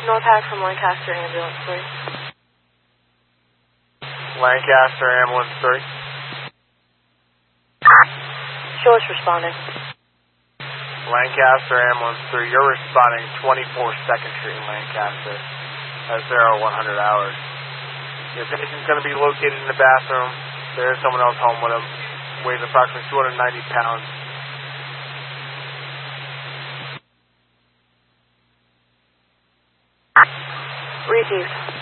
North Hack from Lancaster Ambulance 3. Lancaster Ambulance 3. Show us responding. Lancaster Ambulance 3, you're responding 24-2nd Street in Lancaster. That's 0100 hours. Your patient's going to be located in the bathroom. There is someone else home with him. Weighs approximately 290 pounds. Received.